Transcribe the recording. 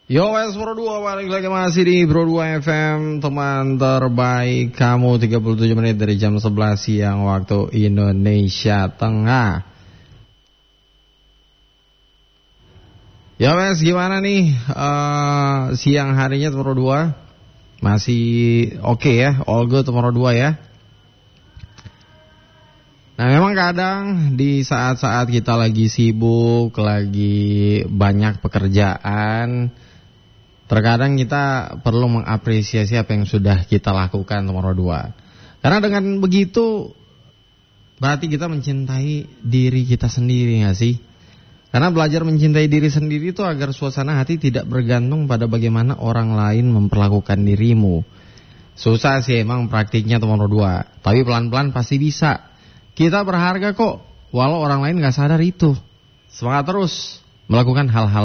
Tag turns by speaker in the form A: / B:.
A: Yo wes Pro 2 balik lagi masih di Pro 2 FM, teman terbaik kamu. 37 menit dari jam 11 siang waktu Indonesia Tengah. Ya wes, gimana nih siang harinya Pro 2? Masih oke ya, all good Pro 2 ya. Nah memang kadang di saat-saat kita lagi sibuk, lagi banyak pekerjaan, terkadang kita perlu mengapresiasi apa yang sudah kita lakukan nomor 2. Karena dengan begitu berarti kita mencintai diri kita sendiri, gak sih? Karena belajar mencintai diri sendiri itu agar suasana hati tidak bergantung pada bagaimana orang lain memperlakukan dirimu. Susah sih emang praktiknya nomor 2, tapi pelan-pelan pasti bisa. Kita berharga kok, walau orang lain gak sadar itu. Semangat terus melakukan hal-hal